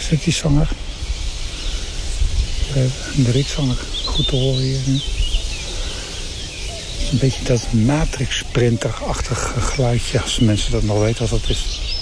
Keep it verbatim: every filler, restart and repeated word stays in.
Is het die zanger? De rietzanger. Goed te horen hier nu. Een beetje dat Matrix-sprinter-achtig geluidje, als mensen dat nog weten wat dat is.